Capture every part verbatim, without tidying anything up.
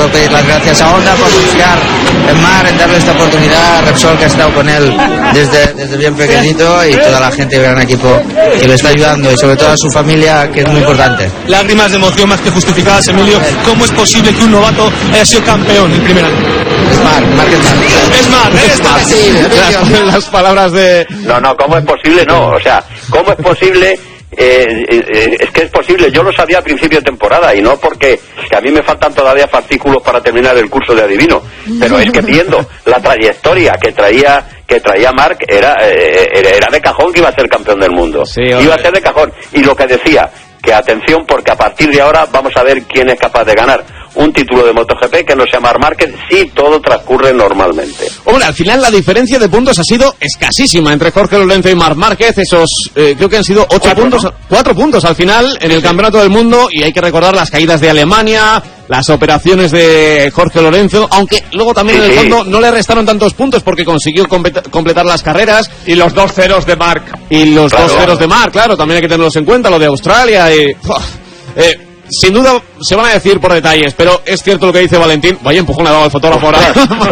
quiero pedir las gracias a Honda por confiar en Mar, en darle esta oportunidad, a Repsol, que ha estado con él desde, desde bien pequeñito, y toda la gente del gran equipo que le está ayudando, y sobre todo a su familia, que es muy importante. Lágrimas de emoción más que justificadas, Emilio. ¿Cómo es posible que un novato haya sido campeón el primer año? Es Mar, Mar que es Mar. Es Mar, es Mar. Sí, las, las palabras de... No, no, ¿cómo es posible? No, o sea, ¿cómo es posible? Eh, eh, es que es posible, yo lo sabía a principio de temporada, y no porque que a mí me faltan todavía fascículos para terminar el curso de adivino, pero es que viendo la trayectoria que traía que traía Marc, era, eh, era de cajón que iba a ser campeón del mundo. Sí, iba a ser de cajón, y lo que decía, que atención, porque a partir de ahora vamos a ver quién es capaz de ganar un título de MotoGP que no sea Marc Márquez, si todo transcurre normalmente. Hombre, al final la diferencia de puntos ha sido escasísima entre Jorge Lorenzo y Marc Márquez. Esos eh, creo que han sido ocho cuatro, puntos, ¿no? cuatro puntos al final en el Campeonato del Mundo, y hay que recordar las caídas de Alemania, las operaciones de Jorge Lorenzo, aunque luego también sí, en el fondo sí. no le restaron tantos puntos porque consiguió completar las carreras. Y los dos ceros de Marc. Y los claro. dos ceros de Marc, claro, también hay que tenerlos en cuenta, lo de Australia y... Eh, sin duda se van a decir por detalles, pero es cierto lo que dice Valentín. Vaya empujón le ha dado el fotógrafo ahora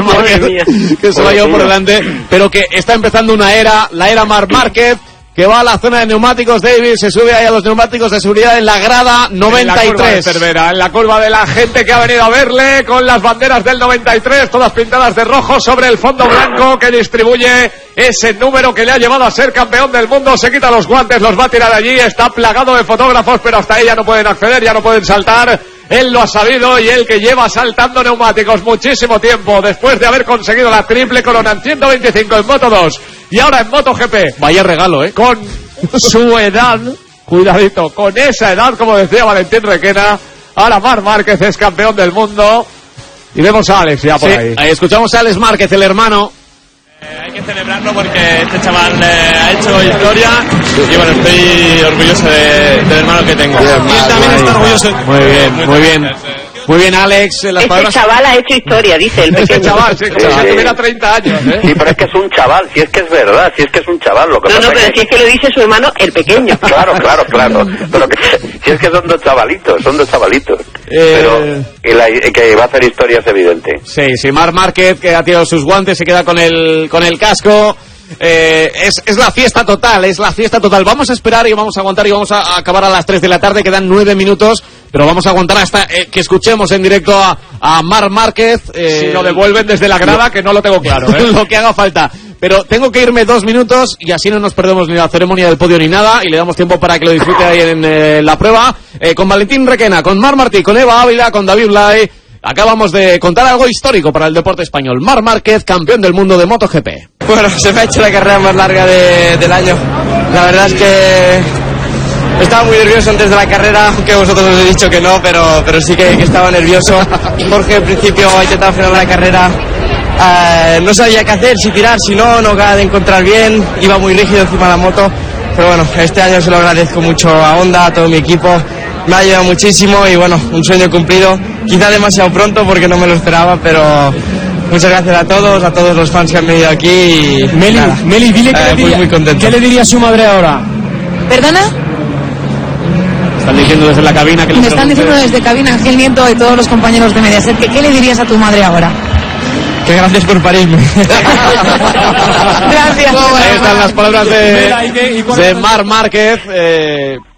que se lo ha llevado por delante, pero que está empezando una era, la era Marc Márquez, que va a la zona de neumáticos. David se sube ahí a los neumáticos de seguridad en la grada noventa y tres. En la curva de Cervera, en la curva de la gente que ha venido a verle, con las banderas del noventa y tres, todas pintadas de rojo sobre el fondo blanco que distribuye ese número que le ha llevado a ser campeón del mundo. Se quita los guantes, los va a tirar allí, está plagado de fotógrafos, pero hasta ahí ya no pueden acceder, ya no pueden saltar. Él lo ha sabido, y él que lleva saltando neumáticos muchísimo tiempo, después de haber conseguido la triple corona en ciento veinticinco en Moto dos y ahora en MotoGP. Vaya regalo, ¿eh? Con su edad, cuidadito, con esa edad, como decía Valentín Requena, ahora Marc Márquez es campeón del mundo. Y vemos a Alex ya por sí, ahí. ahí escuchamos a Alex Márquez, el hermano. Eh, hay que celebrarlo porque este chaval eh, ha hecho historia, y bueno, estoy orgulloso de, del hermano que tengo. Bien, y él también está orgulloso. Muy bien, muy, muy bien. Muy bien, Alex. Las este palabras... chaval ha hecho historia, dice el pequeño. Este chaval, sí, como sí, si sí. tuviera treinta años, ¿eh? Sí, pero es que es un chaval, si es que es verdad, si es que es un chaval. Lo que No, pasa no, pero que... si es que lo dice su hermano, el pequeño. Claro, claro, claro. Pero que, si es que son dos chavalitos, son dos chavalitos. Eh... Pero y la, y que va a hacer historia es evidente. Sí, sí, Marc Márquez, que ha tirado sus guantes, se queda con el, con el casco. Eh, es, es la fiesta total, es la fiesta total. Vamos a esperar y vamos a aguantar, y vamos a, a acabar a las tres de la tarde, quedan nueve minutos, pero vamos a aguantar hasta eh, que escuchemos en directo a, a Marc Márquez. Eh, si lo devuelven desde la grada, que no lo tengo claro, ¿eh? Lo que haga falta. Pero tengo que irme dos minutos, y así no nos perdemos ni la ceremonia del podio ni nada, y le damos tiempo para que lo disfrute ahí en eh, la prueba, eh, con Valentín Requena, con Marc Martí, con Eva Ávila, con David Blay. Acabamos de contar algo histórico para el deporte español. Marc Márquez, campeón del mundo de MotoGP. Bueno, se me ha hecho la carrera más larga de, del año. La verdad es que estaba muy nervioso antes de la carrera, aunque vosotros os he dicho que no, pero, pero sí que, que estaba nervioso. Jorge al principio ha intentado frenar la carrera. Uh, no sabía qué hacer, si tirar, si no, no acaba de encontrar bien. Iba muy rígido encima de la moto. Pero bueno, este año se lo agradezco mucho a Honda, a todo mi equipo. Me ha ayudado muchísimo, y bueno, un sueño cumplido. Quizá demasiado pronto porque no me lo esperaba, pero muchas gracias a todos, a todos los fans que han venido aquí. Y Meli, nada, Meli, dile que eh, le muy, diría, muy contento. ¿qué le diría a su madre ahora? ¿Perdona? Están diciendo desde la cabina que Me están diciendo desde cabina Ángel Nieto y todos los compañeros de Mediaset que ¿qué le dirías a tu madre ahora? Que gracias por parirme. Gracias. Ahí están las palabras de, de Marc Márquez. Eh,